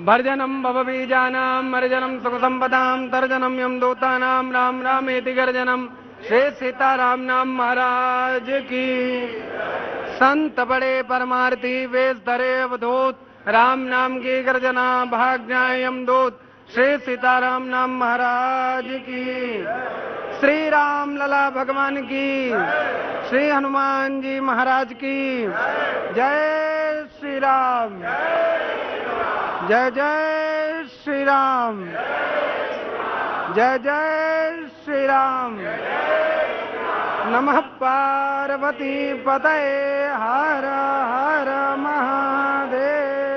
भर्जनं भवबीजानां मर्जनं सुखसंपदां तर्जनं यम दूतानां राम रामेति गर्जनम। श्री सीताराम नाम महाराज की। संत बड़े परमार्थी वेश धरे अवधूत राम नाम की गर्जना भाग्यम दूत। श्री सीताराम नाम महाराज की। श्री राम लला भगवान की। श्री हनुमान जी महाराज की जय। श्री राम जय जय श्री राम जय जय श्री राम। नमः पार्वती पतये हर हर महादेव।